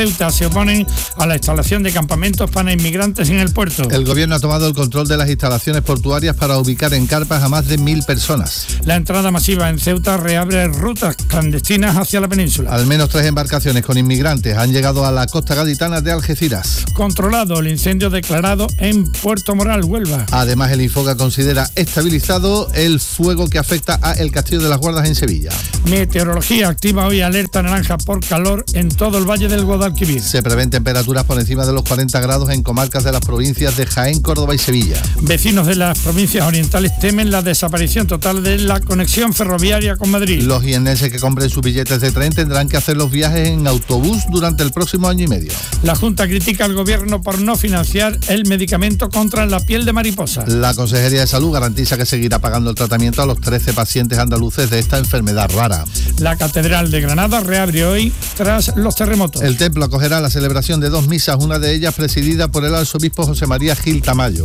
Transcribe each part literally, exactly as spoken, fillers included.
Ceuta se oponen a la instalación de campamentos para inmigrantes en el puerto. El gobierno ha tomado el control de las instalaciones portuarias para ubicar en carpas a más de mil personas. La entrada masiva en Ceuta reabre rutas clandestinas hacia la península. Al menos tres embarcaciones con inmigrantes han llegado a la costa gaditana de Algeciras. Controlado el incendio declarado en Puerto Moral, Huelva. Además, el Infoca considera estabilizado el fuego que afecta a el Castillo de las Guardas en Sevilla. Meteorología activa hoy alerta naranja por calor en todo el Valle del Guadalquivir. Se prevén temperaturas por encima de los cuarenta grados en comarcas de las provincias de Jaén, Córdoba y Sevilla. Vecinos de las provincias orientales temen la desaparición total de la conexión ferroviaria con Madrid. Los jiennenses que compren sus billetes de tren tendrán que hacer los viajes en autobús durante el próximo año y medio. La Junta critica al gobierno por no financiar el medicamento contra la piel de mariposa. La Consejería de Salud garantiza que seguirá pagando el tratamiento a los trece pacientes andaluces de esta enfermedad rara. La Catedral de Granada reabre hoy tras los terremotos. El templo acogerá la celebración de dos misas, una de ellas presidida por el arzobispo José María Gil Tamayo.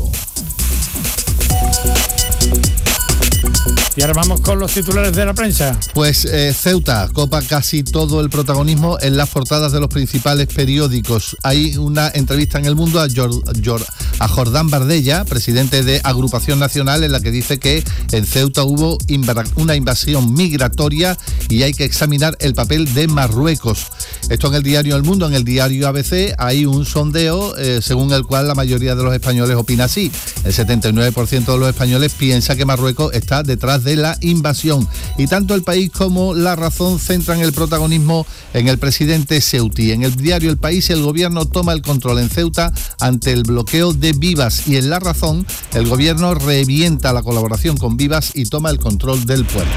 Y ahora vamos con los titulares de la prensa. Pues eh, Ceuta copa casi todo el protagonismo en las portadas de los principales periódicos. Hay una entrevista en El Mundo a, Jor, Jor, a Jordán Bardella, presidente de Agrupación Nacional, en la que dice que en Ceuta hubo inv- una invasión migratoria y hay que examinar el papel de Marruecos. Esto en el diario El Mundo. En el diario A B C hay un sondeo eh, según el cual la mayoría de los españoles opina así. El setenta y nueve por ciento de los españoles piensa que Marruecos está detrás de la invasión. Y tanto El País como La Razón centran el protagonismo en el presidente ceutí. En el diario El País, el gobierno toma el control en Ceuta ante el bloqueo de Vivas, y en La Razón el gobierno revienta la colaboración con Vivas y toma el control del puerto.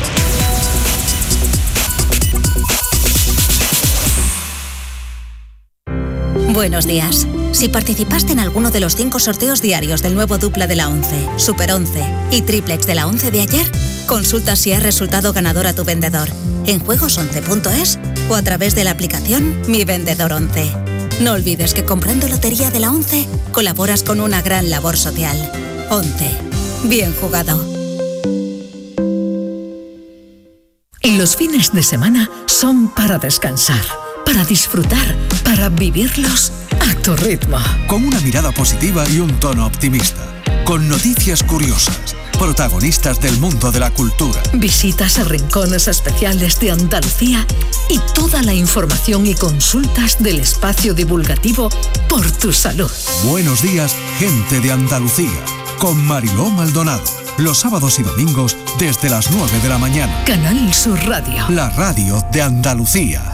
Buenos días. Si participaste en alguno de los cinco sorteos diarios del nuevo dupla de la once, Super once y triplex de la once de ayer, consulta si has resultado ganador a tu vendedor en juegos once punto es o a través de la aplicación Mi Vendedor once. No olvides que comprando lotería de la once colaboras con una gran labor social. once. Bien jugado. Los fines de semana son para descansar, para disfrutar, para vivirlos a tu ritmo. Con una mirada positiva y un tono optimista. Con noticias curiosas. Protagonistas del mundo de la cultura. Visitas a rincones especiales de Andalucía y toda la información y consultas del espacio divulgativo Por tu Salud. Buenos días, gente de Andalucía. Con Mariló Maldonado. Los sábados y domingos desde las nueve de la mañana. Canal Sur Radio. La radio de Andalucía.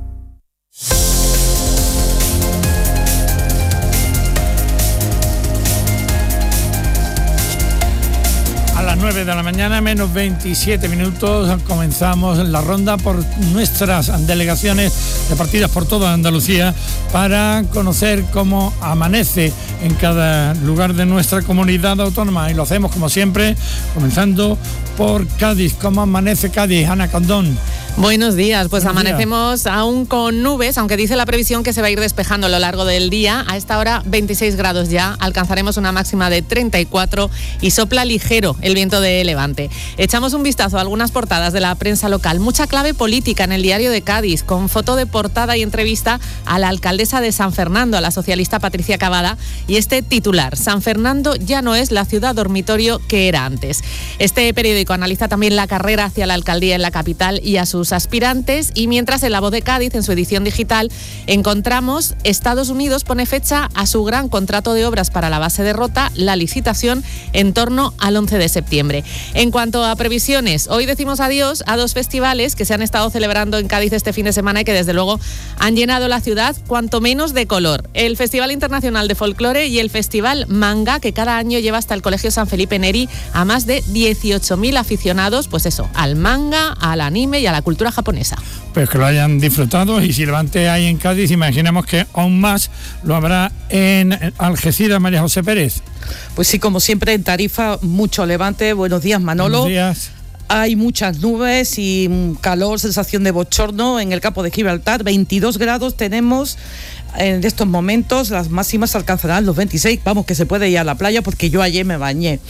nueve de la mañana, menos veintisiete minutos, comenzamos la ronda por nuestras delegaciones repartidas por toda Andalucía para conocer cómo amanece en cada lugar de nuestra comunidad autónoma, y lo hacemos como siempre, comenzando por Cádiz. ¿Cómo amanece Cádiz, Ana Candón? Buenos días, pues Buenos amanecemos días. aún con nubes, aunque dice la previsión que se va a ir despejando a lo largo del día. A esta hora veintiséis grados ya, alcanzaremos una máxima de treinta y cuatro y sopla ligero el viento de levante. Echamos un vistazo a algunas portadas de la prensa local. Mucha clave política en el diario de Cádiz, con foto de portada y entrevista a la alcaldesa de San Fernando, a la socialista Patricia Cavada, y este titular: San Fernando ya no es la ciudad dormitorio que era antes. Este periódico analiza también la carrera hacia la alcaldía en la capital y a sus aspirantes, y mientras en La Voz de Cádiz, en su edición digital, encontramos Estados Unidos pone fecha a su gran contrato de obras para la base de Rota, la licitación en torno al once de septiembre. En cuanto a previsiones, hoy decimos adiós a dos festivales que se han estado celebrando en Cádiz este fin de semana y que desde luego han llenado la ciudad cuanto menos de color. El Festival Internacional de Folclore y el Festival Manga, que cada año lleva hasta el Colegio San Felipe Neri a más de dieciocho mil aficionados, pues eso, al manga, al anime y a la cultura japonesa. Pues que lo hayan disfrutado, y si Levante hay en Cádiz, imaginemos que aún más lo habrá en Algeciras. María José Pérez. Pues sí, como siempre en Tarifa, mucho Levante. Buenos días, Manolo. Buenos días. Hay muchas nubes y calor, sensación de bochorno en el campo de Gibraltar. veintidós grados tenemos en estos momentos, las máximas alcanzarán los veintiséis. Vamos, que se puede ir a la playa porque yo ayer me bañé.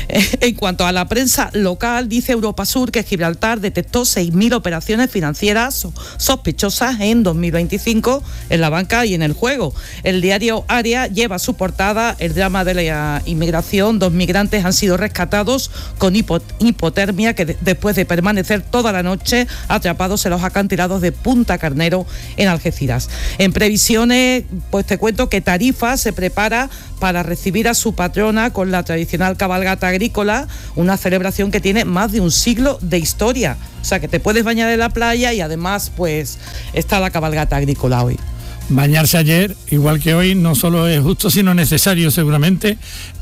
En cuanto a la prensa local, dice Europa Sur que Gibraltar detectó seis mil operaciones financieras sospechosas en dos mil veinticinco en la banca y en el juego. El diario Área lleva a su portada el drama de la inmigración. Dos migrantes han sido rescatados con hipo- hipotermia que de- después de permanecer toda la noche atrapados en los acantilados de Punta Carnero en Algeciras. En previsiones, pues te cuento que Tarifa se prepara para recibir a su patrona con la tradicional cabalgata agrícola, una celebración que tiene más de un siglo de historia. O sea, que te puedes bañar en la playa y además pues está la cabalgata agrícola hoy. Bañarse ayer, igual que hoy, no solo es justo, sino necesario seguramente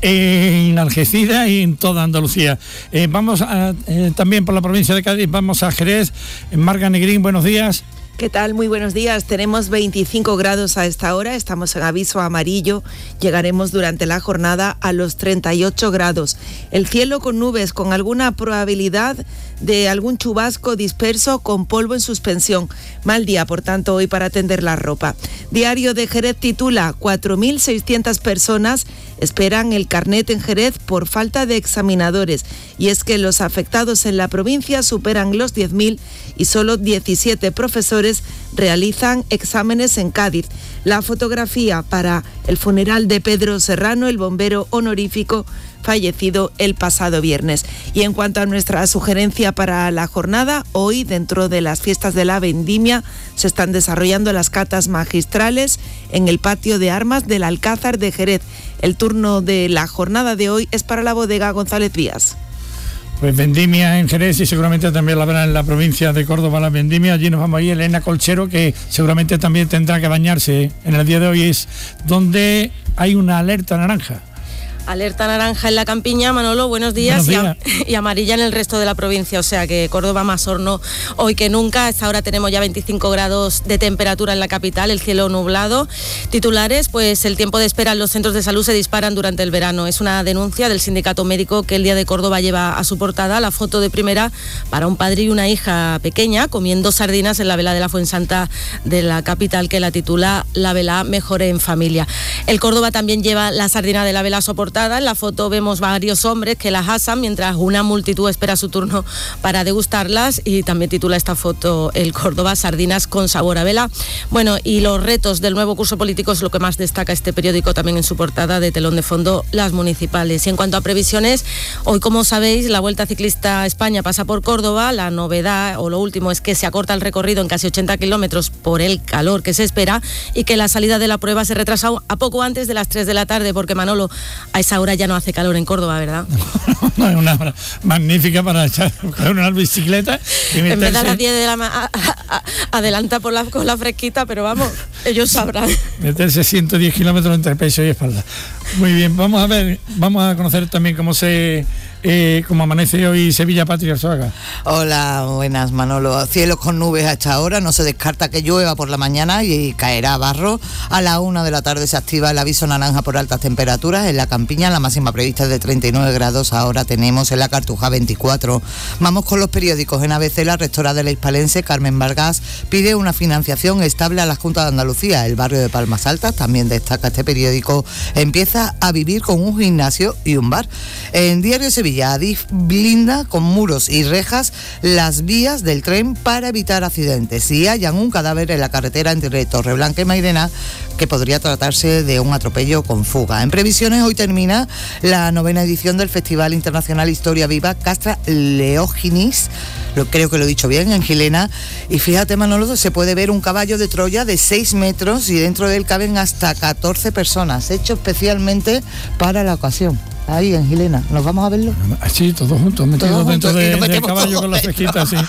en Algeciras y en toda Andalucía. Eh, vamos a, eh, también por la provincia de Cádiz, vamos a Jerez. Marga Negrín, buenos días. ¿Qué tal? Muy buenos días. Tenemos veinticinco grados a esta hora, estamos en aviso amarillo, llegaremos durante la jornada a los treinta y ocho grados. El cielo con nubes, con alguna probabilidad de algún chubasco disperso con polvo en suspensión. Mal día, por tanto, hoy para tender la ropa. Diario de Jerez titula: cuatro mil seiscientas personas esperan el carnet en Jerez por falta de examinadores. Y es que los afectados en la provincia superan los diez mil y solo diecisiete profesores realizan exámenes en Cádiz. La fotografía para el funeral de Pedro Serrano, el bombero honorífico fallecido el pasado viernes. Y en cuanto a nuestra sugerencia para la jornada, hoy dentro de las fiestas de la vendimia se están desarrollando las catas magistrales en el patio de armas del Alcázar de Jerez. El turno de la jornada de hoy es para la bodega González Vías. Pues vendimia en Jerez y seguramente también la habrá en la provincia de Córdoba la vendimia. Allí nos vamos a ir. Elena Colchero, que seguramente también tendrá que bañarse en el día de hoy, es donde hay una alerta naranja. Alerta naranja en la campiña, Manolo, buenos días, buenos días. Y, a, y amarilla en el resto de la provincia, o sea que Córdoba más horno hoy que nunca. A esta hora tenemos ya veinticinco grados de temperatura en la capital, el cielo nublado. Titulares, pues el tiempo de espera en los centros de salud se disparan durante el verano. Es una denuncia del sindicato médico que el Día de Córdoba lleva a su portada la foto de primera para un padre y una hija pequeña comiendo sardinas en la vela de la Fuensanta de la capital, que la titula La vela mejore en familia. El Córdoba también lleva la sardina de la vela soportada. En la foto vemos varios hombres que las asan mientras una multitud espera su turno para degustarlas, y también titula esta foto el Córdoba sardinas con sabor a vela. Bueno, y los retos del nuevo curso político es lo que más destaca este periódico también en su portada de telón de fondo, las municipales. Y en cuanto a previsiones, hoy, como sabéis, la Vuelta Ciclista a España pasa por Córdoba. La novedad o lo último es que se acorta el recorrido en casi ochenta kilómetros por el calor que se espera, y que la salida de la prueba se retrasa a poco antes de las tres de la tarde, porque Manolo, a esa hora ya no hace calor en Córdoba, ¿verdad? No, no, es una hora magnífica para echar una bicicleta y meterse. En vez de a las diez de la mañana, adelanta por la, con la fresquita, pero vamos, ellos sabrán. Meterse ciento diez kilómetros entre pecho y espalda. Muy bien, vamos a ver, vamos a conocer también cómo se eh, cómo amanece hoy Sevilla, Patria Arzuaga. Hola, buenas, Manolo. Cielos con nubes a esta hora, no se descarta que llueva por la mañana y caerá barro. A la una de la tarde se activa el aviso naranja por altas temperaturas en la campiña, la máxima prevista es de treinta y nueve grados, ahora tenemos en la Cartuja veinticuatro. Vamos con los periódicos. En A B C, la rectora de la Hispalense, Carmen Vargas, pide una financiación estable a la Junta de Andalucía. El barrio de Palmas Altas, también destaca este periódico, empieza a vivir con un gimnasio y un bar. En Diario Sevilla, Adif blinda con muros y rejas las vías del tren para evitar accidentes, y hallan un cadáver en la carretera entre Torreblanca y Mairena, que podría tratarse de un atropello con fuga. En previsiones, hoy termina la novena edición del Festival Internacional Historia Viva Castra Leóginis, lo, creo que lo he dicho bien, en Gilena, y fíjate, Manolo, se puede ver un caballo de Troya de seis metros y dentro de él caben hasta catorce personas, hecho especialmente para la ocasión. Ahí en Gilena, ¿nos vamos a verlo? Sí, todos juntos, metidos todos dentro juntos, de, nos del caballo con la fresquita, sí.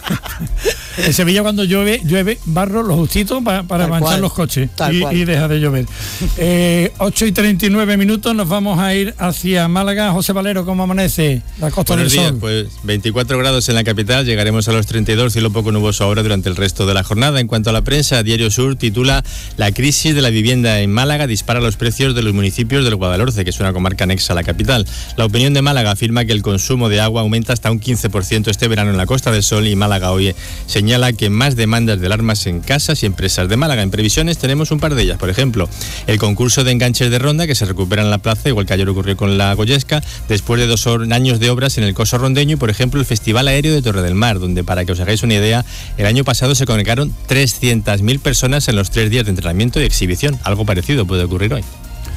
En Sevilla, cuando llueve, llueve barro lo justito pa, para Tal manchar cual, los coches y, y deja de llover. Eh, ocho y treinta y nueve minutos, nos vamos a ir hacia Málaga. José Valero, ¿cómo amanece la Costa Buenos del días, Sol? Pues veinticuatro grados en la capital, llegaremos a los treinta y dos, cielo poco nuboso ahora durante el resto de la jornada. En cuanto a la prensa, Diario Sur titula: La crisis de la vivienda en Málaga dispara los precios de los municipios del Guadalhorce, que es una comarca anexa a la capital. capital. La opinión de Málaga afirma que el consumo de agua aumenta hasta un quince por ciento este verano en la Costa del Sol, y Málaga hoy señala que más demandas de alarmas en casas y empresas de Málaga. En previsiones tenemos un par de ellas. Por ejemplo, el concurso de enganches de ronda que se recupera en la plaza, igual que ayer ocurrió con la Goyesca, después de dos años de obras en el Coso Rondeño, y por ejemplo el Festival Aéreo de Torre del Mar, donde, para que os hagáis una idea, el año pasado se congregaron trescientas mil personas en los tres días de entrenamiento y exhibición. Algo parecido puede ocurrir hoy.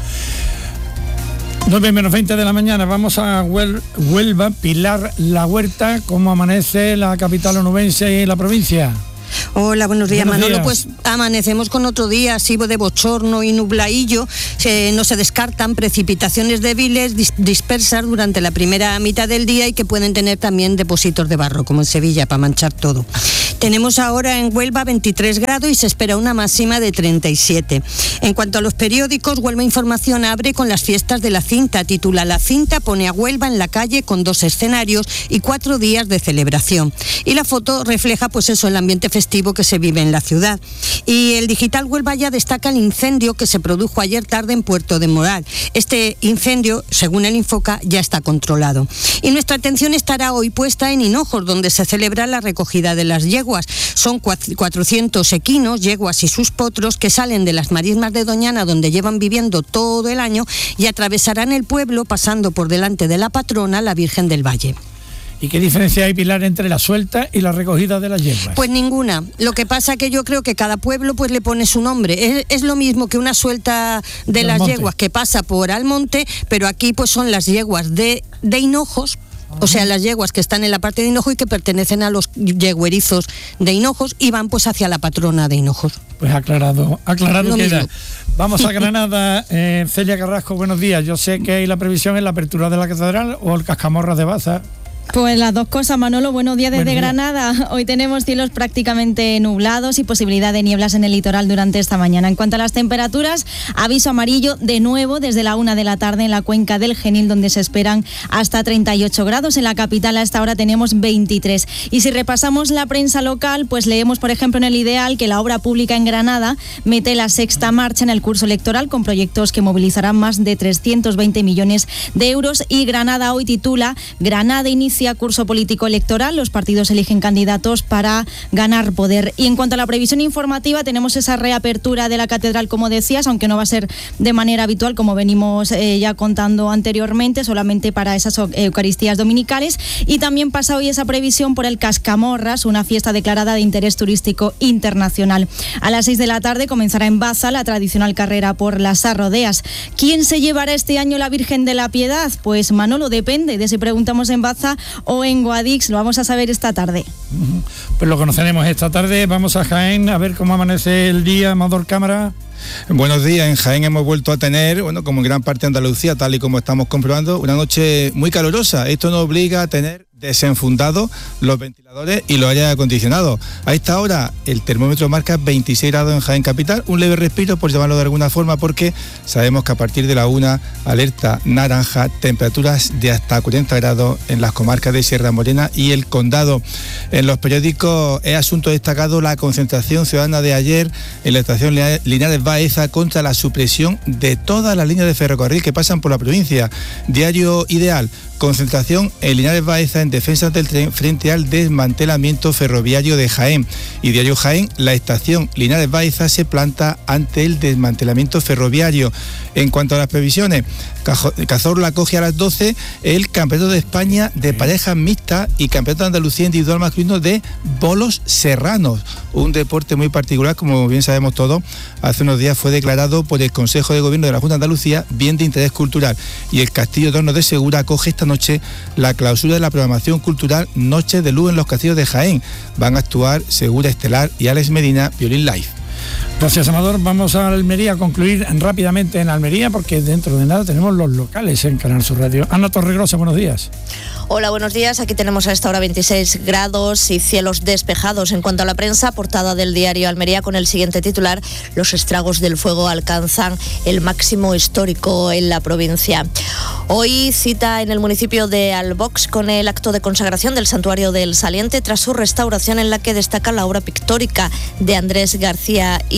nueve menos veinte de la mañana, vamos a Huel- Huelva. Pilar La Huerta, ¿cómo amanece la capital onubense y la provincia? Hola, buenos días, Buenos Manolo. días. Pues amanecemos con otro día así de bochorno y nublaillo. Se, no se descartan precipitaciones débiles dis- dispersas durante la primera mitad del día y que pueden tener también depósitos de barro, como en Sevilla, para manchar todo. Tenemos ahora en Huelva veintitrés grados y se espera una máxima de treinta y siete. En cuanto a los periódicos, Huelva Información abre con las fiestas de la cinta. Titula: La cinta pone a Huelva en la calle con dos escenarios y cuatro días de celebración. Y la foto refleja pues eso, el ambiente festivo que se vive en la ciudad. Y el Digital Huelva ya destaca el incendio que se produjo ayer tarde en Puerto de Moral. Este incendio, según el Infoca, ya está controlado. Y nuestra atención estará hoy puesta en Hinojos, donde se celebra la recogida de las yeguas. Son cuatrocientos equinos, yeguas y sus potros, que salen de las marismas de Doñana, donde llevan viviendo todo el año, y atravesarán el pueblo pasando por delante de la patrona, la Virgen del Valle. ¿Y qué diferencia hay, Pilar, entre la suelta y la recogida de las yeguas? Pues ninguna. Lo que pasa que yo creo que cada pueblo pues le pone su nombre. Es, es lo mismo que una suelta de Del las monte. yeguas que pasa por Almonte, pero aquí pues son las yeguas de, de Hinojos. O sea, las yeguas que están en la parte de Hinojos y que pertenecen a los yeguerizos de Hinojos y van pues hacia la patrona de Hinojos. Pues aclarado, aclarado Lo queda. mismo. Vamos a Granada. eh, Celia Carrasco, buenos días. Yo sé que hay la previsión en la apertura de la catedral o el Cascamorras de Baza. Pues las dos cosas, Manolo. Buenos días desde Buenos días. Granada. Hoy tenemos cielos prácticamente nublados y posibilidad de nieblas en el litoral durante esta mañana. En cuanto a las temperaturas, aviso amarillo de nuevo desde la una de la tarde en la cuenca del Genil, donde se esperan hasta treinta y ocho grados. En la capital a esta hora tenemos veintitrés. Y si repasamos la prensa local, pues leemos, por ejemplo, en El Ideal que la obra pública en Granada mete la sexta marcha en el curso electoral con proyectos que movilizarán más de trescientos veinte millones de euros. Y Granada hoy titula: Granada inicia curso político electoral, los partidos eligen candidatos para ganar poder. Y en cuanto a la previsión informativa, tenemos esa reapertura de la catedral, como decías, aunque no va a ser de manera habitual, como venimos eh, ya contando anteriormente, solamente para esas Eucaristías dominicales. Y también pasa hoy esa previsión por el Cascamorras, una fiesta declarada de interés turístico internacional. A las seis de la tarde comenzará en Baza la tradicional carrera por las arrodeas. ¿Quién se llevará este año la Virgen de la Piedad? Pues Manolo, depende de si preguntamos en Baza o en Guadix. Lo vamos a saber esta tarde. Pues lo conoceremos esta tarde. Vamos a Jaén a ver cómo amanece el día. Amador Cámara. Buenos días. En Jaén hemos vuelto a tener, bueno, como en gran parte de Andalucía, tal y como estamos comprobando, una noche muy calurosa. Esto nos obliga a tener desenfundados los ventiladores y los aires acondicionados. A esta hora el termómetro marca veintiséis grados en Jaén capital, un leve respiro, por llamarlo de alguna forma, porque sabemos que a partir de la una, alerta naranja, temperaturas de hasta cuarenta grados en las comarcas de Sierra Morena y el Condado. En los periódicos es asunto destacado la concentración ciudadana de ayer en la estación Linares Baeza contra la supresión de todas las líneas de ferrocarril que pasan por la provincia. Diario Ideal: concentración en Linares Baeza en defensa del tren frente al desmantelamiento ferroviario de Jaén. Y Diario Jaén: la estación Linares Baeza se planta ante el desmantelamiento ferroviario. En cuanto a las previsiones, Cazorla acoge a las doce el Campeonato de España de parejas mixtas y Campeonato de Andalucía individual masculino de bolos serranos, un deporte muy particular, como bien sabemos todos. Hace unos días fue declarado por el Consejo de Gobierno de la Junta de Andalucía bien de interés cultural, y el Castillo de Hornos de Segura acoge esta noche la clausura de la programación cultural Noches de Luz en los Castillos de Jaén. Van a actuar Segura Estelar y Alex Medina, Violín Live. Gracias, Amador. Vamos a Almería a concluir rápidamente en Almería, porque dentro de nada tenemos los locales en Canal Sur Radio. Ana Torregrosa, buenos días. Hola, buenos días. Aquí tenemos a esta hora veintiséis grados y cielos despejados. En cuanto a la prensa, portada del diario Almería con el siguiente titular: los estragos del fuego alcanzan el máximo histórico en la provincia. Hoy cita en el municipio de Albox con el acto de consagración del Santuario del Saliente tras su restauración, en la que destaca la obra pictórica de Andrés García y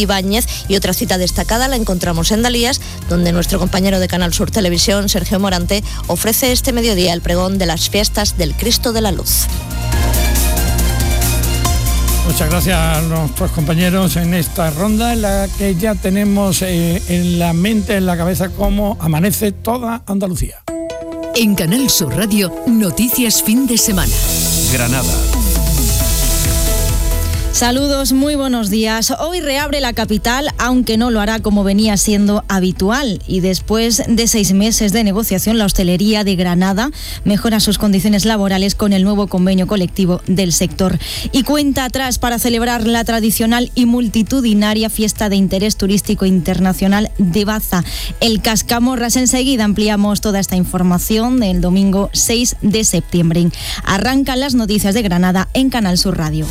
Ibáñez. Y otra cita destacada la encontramos en Dalías, donde nuestro compañero de Canal Sur Televisión, Sergio Morante, ofrece este mediodía el pregón de las fiestas del Cristo de la Luz. Muchas gracias a nuestros compañeros en esta ronda en la que ya tenemos eh, en la mente, en la cabeza, cómo amanece toda Andalucía. En Canal Sur Radio, noticias fin de semana. Granada. Saludos, muy buenos días. Hoy reabre la capital, aunque no lo hará como venía siendo habitual. Y después de seis meses de negociación, la hostelería de Granada mejora sus condiciones laborales con el nuevo convenio colectivo del sector. Y cuenta atrás para celebrar la tradicional y multitudinaria fiesta de interés turístico internacional de Baza, el Cascamorras. Enseguida ampliamos toda esta información el domingo seis de septiembre. Arrancan las noticias de Granada en Canal Sur Radio.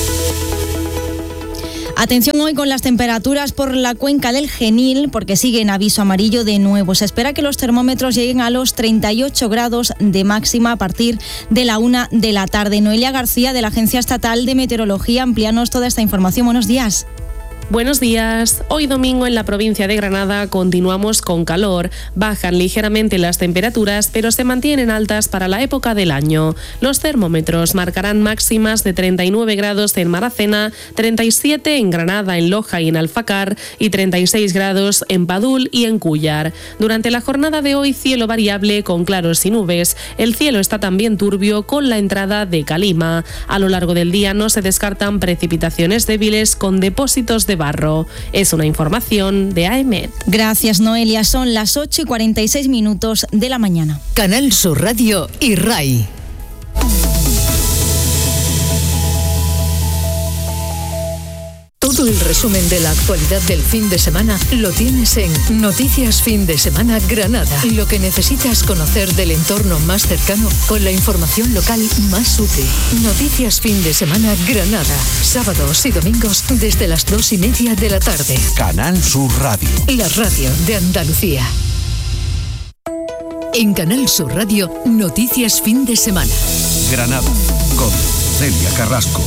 Atención hoy con las temperaturas por la cuenca del Genil, porque sigue en aviso amarillo de nuevo. Se espera que los termómetros lleguen a los treinta y ocho grados de máxima a partir de la una de la tarde. Noelia García, de la Agencia Estatal de Meteorología, amplíanos toda esta información. Buenos días. Buenos días. Hoy domingo en la provincia de Granada continuamos con calor. Bajan ligeramente las temperaturas, pero se mantienen altas para la época del año. Los termómetros marcarán máximas de treinta y nueve grados en Maracena, treinta y siete en Granada, en Loja y en Alfacar y treinta y seis grados en Padul y en Cúllar. Durante la jornada de hoy, cielo variable con claros y nubes. El cielo está también turbio con la entrada de calima. A lo largo del día no se descartan precipitaciones débiles con depósitos de barro. Es una información de A E M E T. Gracias, Noelia. Son las ocho y cuarenta y seis minutos de la mañana. Canal Sur Radio y R A I. Todo el resumen de la actualidad del fin de semana lo tienes en Noticias Fin de Semana Granada. Lo que necesitas conocer del entorno más cercano con la información local más útil. Noticias Fin de Semana Granada. Sábados y domingos desde las dos y media de la tarde. Canal Sur Radio. La radio de Andalucía. En Canal Sur Radio, Noticias Fin de Semana. Granada, con Celia Carrasco.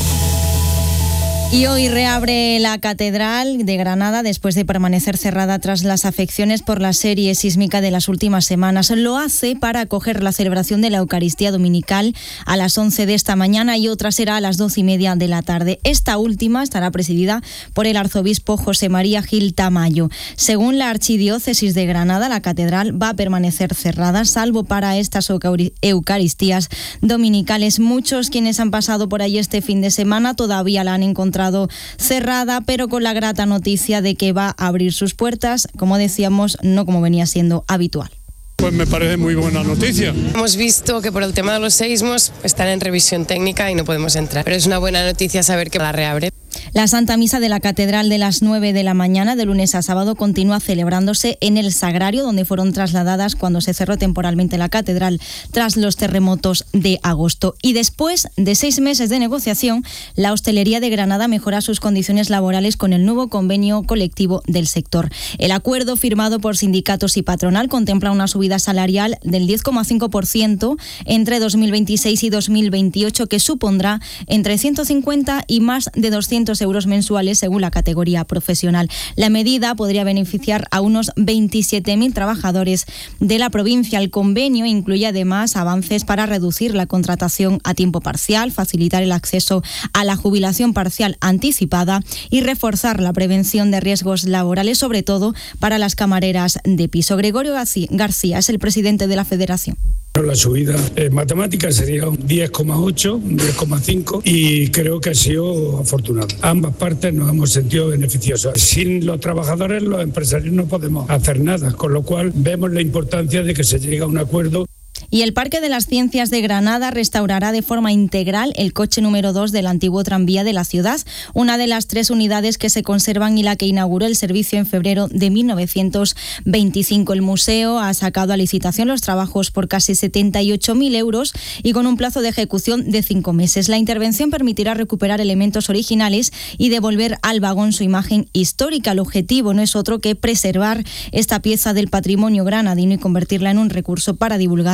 Y hoy reabre la Catedral de Granada después de permanecer cerrada tras las afecciones por la serie sísmica de las últimas semanas. Lo hace para acoger la celebración de la Eucaristía Dominical a las once de esta mañana y otra será a las doce y media de la tarde. Esta última estará presidida por el arzobispo José María Gil Tamayo. Según la Archidiócesis de Granada, la Catedral va a permanecer cerrada, salvo para estas Eucaristías dominicales. Muchos quienes han pasado por ahí este fin de semana todavía la han encontrado cerrada, pero con la grata noticia de que va a abrir sus puertas, como decíamos, no como venía siendo habitual. Pues me parece muy buena noticia. Hemos visto que por el tema de los seísmos están en revisión técnica y no podemos entrar, pero es una buena noticia saber que la reabre. La Santa Misa de la Catedral de las nueve de la mañana, de lunes a sábado, continúa celebrándose en el Sagrario, donde fueron trasladadas cuando se cerró temporalmente la Catedral tras los terremotos de agosto. Y después de seis meses de negociación, la hostelería de Granada mejora sus condiciones laborales con el nuevo convenio colectivo del sector. El acuerdo firmado por sindicatos y patronal contempla una subida salarial del diez coma cinco por ciento entre dos mil veintiséis y dos mil veintiocho, que supondrá entre ciento cincuenta y más de doscientos euros mensuales según la categoría profesional. La medida podría beneficiar a unos veintisiete mil trabajadores de la provincia. El convenio incluye además avances para reducir la contratación a tiempo parcial, facilitar el acceso a la jubilación parcial anticipada y reforzar la prevención de riesgos laborales, sobre todo para las camareras de piso. Gregorio García es el presidente de la Federación. La subida en matemáticas sería un diez coma ocho, un diez coma cinco y creo que ha sido afortunado. Ambas partes nos hemos sentido beneficiosos. Sin los trabajadores, los empresarios no podemos hacer nada, con lo cual vemos la importancia de que se llegue a un acuerdo. Y el Parque de las Ciencias de Granada restaurará de forma integral el coche número dos del antiguo tranvía de la ciudad, una de las tres unidades que se conservan y la que inauguró el servicio en febrero de mil novecientos veinticinco. El museo ha sacado a licitación los trabajos por casi setenta y ocho mil euros y con un plazo de ejecución de cinco meses. La intervención permitirá recuperar elementos originales y devolver al vagón su imagen histórica. El objetivo no es otro que preservar esta pieza del patrimonio granadino y convertirla en un recurso para divulgar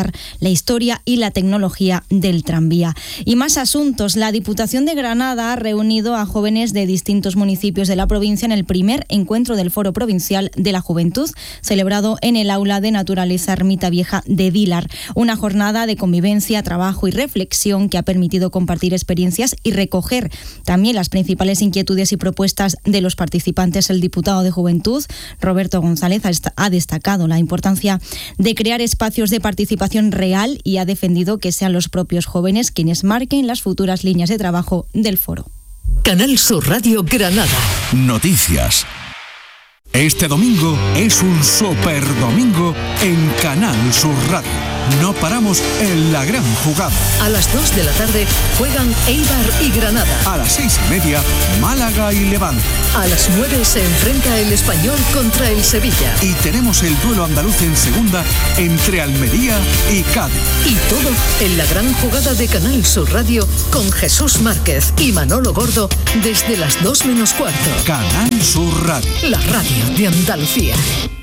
contar la historia y la tecnología del tranvía. Y más asuntos. La Diputación de Granada ha reunido a jóvenes de distintos municipios de la provincia en el primer encuentro del Foro Provincial de la Juventud, celebrado en el Aula de Naturaleza Ermita Vieja de Dílar. Una jornada de convivencia, trabajo y reflexión que ha permitido compartir experiencias y recoger también las principales inquietudes y propuestas de los participantes. El diputado de Juventud, Roberto González, ha destacado la importancia de crear espacios de participación real y ha defendido que sean los propios jóvenes quienes marquen las futuras líneas de trabajo del foro. Canal Sur Radio Granada. Noticias. Este domingo es un super domingo en Canal Sur Radio. No paramos en la gran jugada. A las dos de la tarde juegan Eibar y Granada. A las seis y media, Málaga y Levante. A las nueve se enfrenta el Español contra el Sevilla. Y tenemos el duelo andaluz en segunda entre Almería y Cádiz. Y todo en la gran jugada de Canal Sur Radio con Jesús Márquez y Manolo Gordo desde las dos menos cuarto. Canal Sur Radio. La radio de Andalucía.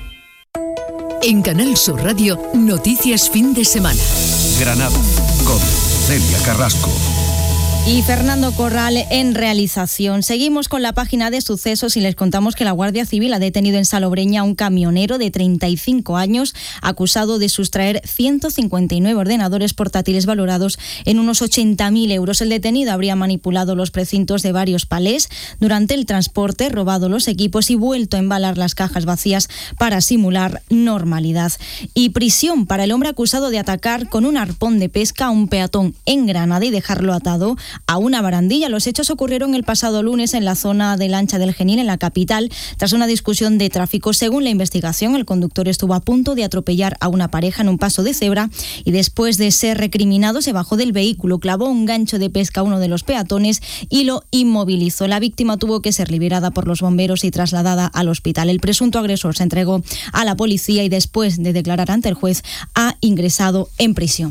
En Canal Sur Radio, Noticias Fin de Semana. Granada, con Celia Carrasco. Y Fernando Corral en realización. Seguimos con la página de sucesos y les contamos que la Guardia Civil ha detenido en Salobreña a un camionero de treinta y cinco años acusado de sustraer ciento cincuenta y nueve ordenadores portátiles valorados en unos ochenta mil euros. El detenido habría manipulado los precintos de varios palés durante el transporte, robado los equipos y vuelto a embalar las cajas vacías para simular normalidad. Y prisión para el hombre acusado de atacar con un arpón de pesca a un peatón en Granada y dejarlo atado a una barandilla. Los hechos ocurrieron el pasado lunes en la zona de Lancha del Genil, en la capital, tras una discusión de tráfico. Según la investigación, el conductor estuvo a punto de atropellar a una pareja en un paso de cebra y después de ser recriminado se bajó del vehículo, clavó un gancho de pesca a uno de los peatones y lo inmovilizó. La víctima tuvo que ser liberada por los bomberos y trasladada al hospital. El presunto agresor se entregó a la policía y después de declarar ante el juez ha ingresado en prisión.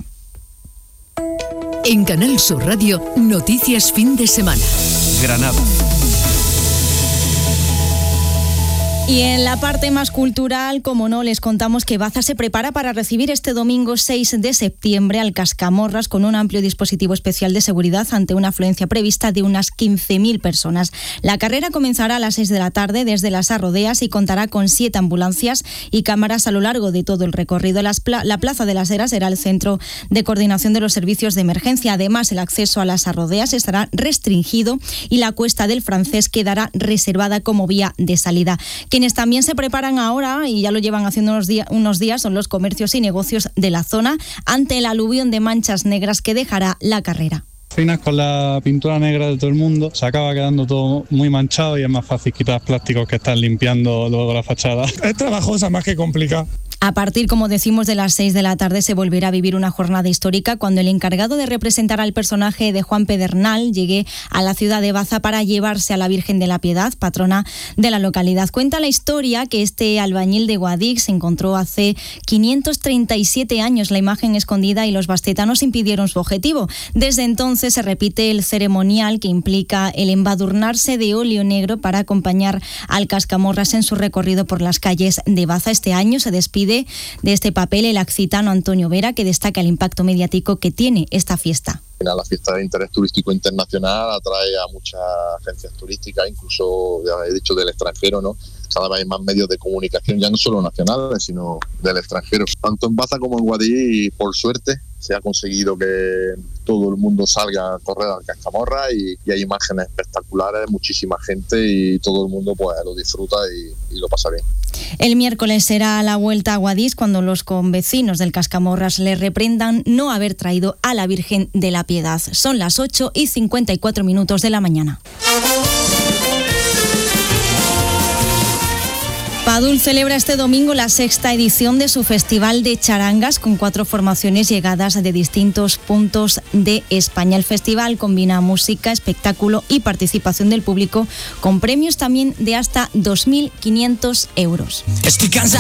En Canal Sur Radio, Noticias Fin de Semana. Granada. Y en la parte más cultural, como no, les contamos que Baza se prepara para recibir este domingo seis de septiembre al Cascamorras con un amplio dispositivo especial de seguridad ante una afluencia prevista de unas quince mil personas. La carrera comenzará a las seis de la tarde desde las Arrodeas y contará con siete ambulancias y cámaras a lo largo de todo el recorrido. Las pla- la Plaza de las Heras será el centro de coordinación de los servicios de emergencia. Además, el acceso a las Arrodeas estará restringido y la Cuesta del Francés quedará reservada como vía de salida. Quienes también se preparan ahora, y ya lo llevan haciendo unos, día, unos días, son los comercios y negocios de la zona ante el aluvión de manchas negras que dejará la carrera. Finas con la pintura negra de todo el mundo, se acaba quedando todo muy manchado y es más fácil quitar plásticos que están limpiando luego la fachada. Es trabajosa más que complicada. A partir, como decimos, de las seis de la tarde se volverá a vivir una jornada histórica cuando el encargado de representar al personaje de Juan Pedernal llegue a la ciudad de Baza para llevarse a la Virgen de la Piedad, patrona de la localidad. Cuenta la historia que este albañil de Guadix encontró hace quinientos treinta y siete años la imagen escondida y los bastetanos impidieron su objetivo. Desde entonces se repite el ceremonial que implica el embadurnarse de óleo negro para acompañar al Cascamorras en su recorrido por las calles de Baza. Este año se despide de este papel el accitano Antonio Vera, que destaca el impacto mediático que tiene esta fiesta. La fiesta de interés turístico internacional atrae a muchas agencias turísticas, incluso, ya he dicho, del extranjero, ¿no? Cada vez hay más medios de comunicación, ya no solo nacionales, sino del extranjero. Tanto en Baza como en Guadix, por suerte, se ha conseguido que todo el mundo salga a correr al Cascamorra y, y hay imágenes espectaculares, muchísima gente y todo el mundo pues lo disfruta y, y lo pasa bien. El miércoles será la vuelta a Guadix cuando los convecinos del Cascamorras le reprendan no haber traído a la Virgen de la Piedad. Son las ocho y cincuenta y cuatro minutos de la mañana. Padul celebra este domingo la sexta edición de su Festival de Charangas con cuatro formaciones llegadas de distintos puntos de España. El festival combina música, espectáculo y participación del público con premios también de hasta dos mil quinientos euros. Estoy cansado.